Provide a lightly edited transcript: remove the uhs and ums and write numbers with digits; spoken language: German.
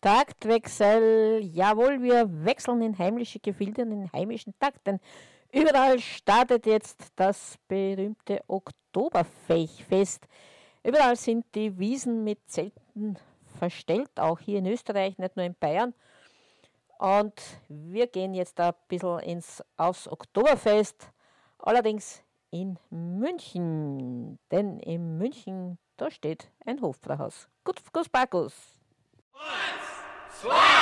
Taktwechsel, jawohl, wir wechseln in heimliche Gefilde und in heimischen Takt, denn überall startet jetzt das berühmte Oktoberfest. Überall sind die Wiesen mit Zelten verstellt, auch hier in Österreich, nicht nur in Bayern. Und wir gehen jetzt ein bisschen aufs Oktoberfest, allerdings in München, denn in München, da steht ein Hofbräuhaus. Gut, Markus. 1, 2,